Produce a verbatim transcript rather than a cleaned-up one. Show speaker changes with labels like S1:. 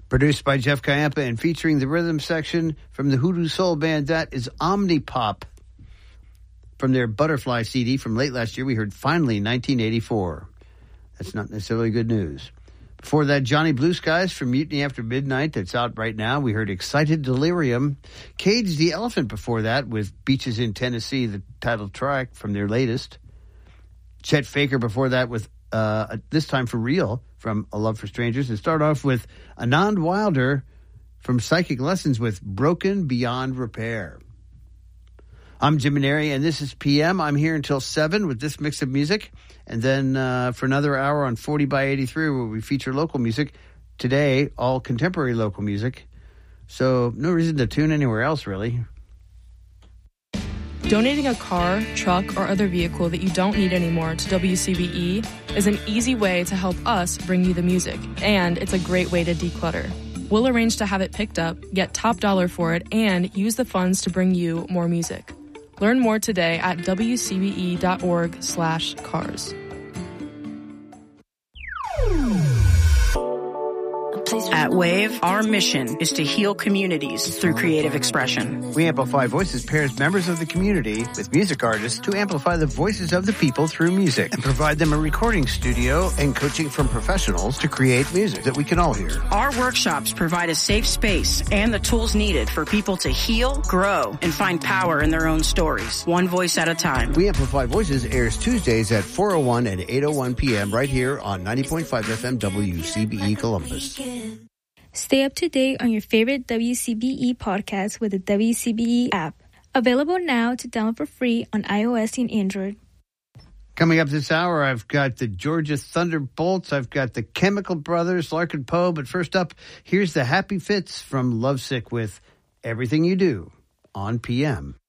S1: Produced by Jeff Kayampa and featuring the rhythm section from the Hoodoo Soul Band. That is Omnipop. From their Butterfly C D from late last year, we heard Finally nineteen eighty-four. That's not necessarily good news. Before that, Johnny Blue Skies from Mutiny After Midnight. That's out right now. We heard Excited Delirium. Cage the Elephant before that with Beaches in Tennessee, the title track from their latest. Chet Faker before that with, uh, this time for real, from A Love for Strangers. And start off with Anand Wilder from Psychic Lessons with Broken Beyond Repair. I'm Jim Maneri, and this is P M. I'm here until seven with this mix of music. And then uh, for another hour on forty by eighty-three, where we feature local music. Today, all contemporary local music. So no reason to tune anywhere else, really.
S2: Donating a car, truck, or other vehicle that you don't need anymore to W C B E is an easy way to help us bring you the music. And it's a great way to declutter. We'll arrange to have it picked up, get top dollar for it, and use the funds to bring you more music. Learn more today at wcbe.org slash cars.
S3: At Wave, our mission is to heal communities through creative expression.
S1: We Amplify Voices pairs members of the community with music artists to amplify the voices of the people through music and provide them a recording studio and coaching from professionals to create music that we can all hear.
S3: Our workshops provide a safe space and the tools needed for people to heal, grow, and find power in their own stories, one voice at a time.
S1: We Amplify Voices airs Tuesdays at four oh one and eight oh one p.m. right here on ninety point five F M W C B E Columbus.
S4: Stay up to date on your favorite W C B E podcast with the W C B E app. Available now to download for free on iOS and Android.
S1: Coming up this hour, I've got the Georgia Thunderbolts. I've got the Chemical Brothers, Larkin Poe. But first up, here's the Happy Fits from Lovesick with Everything You Do on P M.